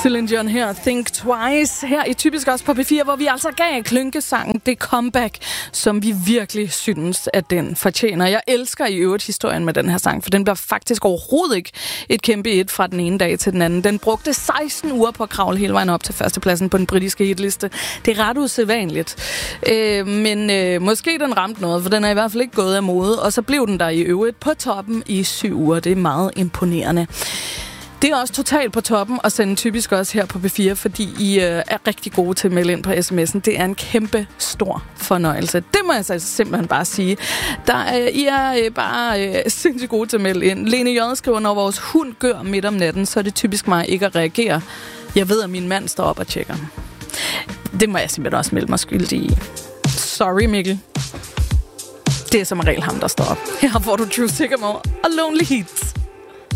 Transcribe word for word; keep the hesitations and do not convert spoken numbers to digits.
Celine Dion her, Think Twice, her i Typisk også på P fire, hvor vi altså gav klynkesangen det comeback, som vi virkelig synes, at den fortjener. Jeg elsker i øvrigt historien med den her sang, for den bliver faktisk overhovedet ikke et kæmpe hit fra den ene dag til den anden. Den brugte seksten uger på at kravle hele vejen op til førstepladsen på den britiske hitliste. Det er ret usædvanligt. Øh, men øh, måske den ramte noget, for den er i hvert fald ikke gået af mode, og så blev den der i øvrigt på toppen i syv uger. Det er meget imponerende. Det er også totalt på toppen at sende Typisk også her på P fire, fordi I øh, er rigtig gode til at melde ind på sms'en. Det er en kæmpe stor fornøjelse. Det må jeg så simpelthen bare sige. Der, øh, I er øh, bare øh, sindssygt gode til at melde ind. Lene J. skriver, når vores hund gør midt om natten, så er det typisk mig ikke at reagere. Jeg ved, at min mand står op og tjekker. Det må jeg simpelthen også melde mig skyldig i. Sorry, Mikkel. Det er som regel ham, der står op. Her får du True Sycamore og Lonely Heats.